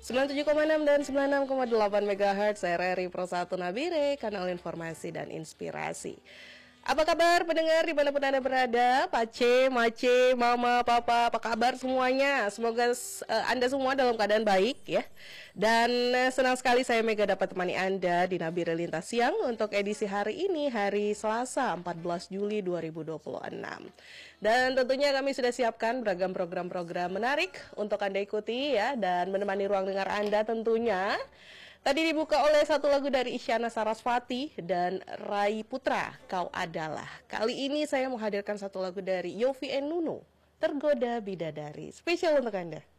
97,6 dan 96,8 MHz RRI Pro 1 Nabire, kanal informasi dan inspirasi. Apa kabar pendengar dimanapun Anda berada? Pace, Mace, Mama, Papa, apa kabar semuanya? Semoga Anda semua dalam keadaan baik ya. Dan senang sekali saya Mega dapat temani Anda di Nabire Lintas Siang untuk edisi hari ini, hari Selasa 14 Juli 2026. Dan tentunya kami sudah siapkan beragam program-program menarik untuk Anda ikuti ya, dan menemani ruang dengar Anda tentunya. Tadi dibuka oleh satu lagu dari Isyana Sarasvati dan Rai Putra, Kau Adalah. Kali ini saya menghadirkan satu lagu dari Yovie and Nuno, Tergoda Bidadari. Spesial untuk Anda.